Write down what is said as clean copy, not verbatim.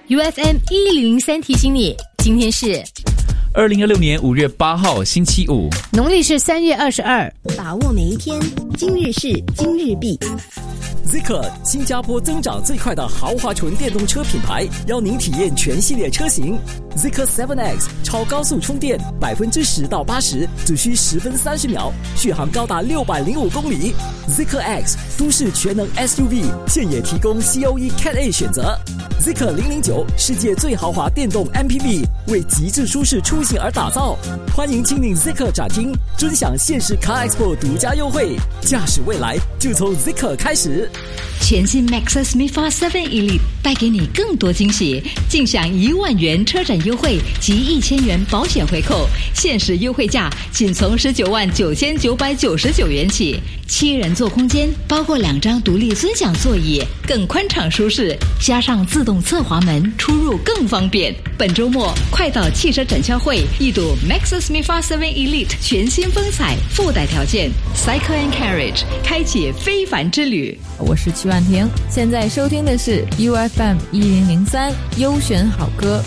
UFM 1003提醒你，今天是 2026年5月8号星期五， 农历是3月22。 把握每一天，今日事今日毕。 Zeekr 新加坡增长最快的豪华纯电动车品牌，邀您体验全系列车型。Zeekr 7X 超高速充电，10%到80%只需10分30秒，续航高达605公里。Zeekr X 都市全能 SUV， 现也提供 COE Cat A 选择。Zeekr 009世界最豪华电动 MPV， 为极致舒适出行而打造。欢迎亲临 Zeekr 展厅，尊享限时 Car Expo 独家优惠，驾驶未来就从 Zeekr 开始。 全新 Maxus MIFA 7 Elite 带给你更多惊喜，尽享1万元车展优惠及1000元保险回扣，限时优惠价仅从199999元起。7人座空间，包括2张独立尊享座椅，更宽敞舒适，加上自动侧滑门，出入更方便。本周末快到汽车展销会一睹 Maxus MIFA 7 Elite 全新风采，附带条件 Cycle and Carriage， 开启非凡之旅。 我是曲婉婷，现在收听的是 UFM 1003优选好歌。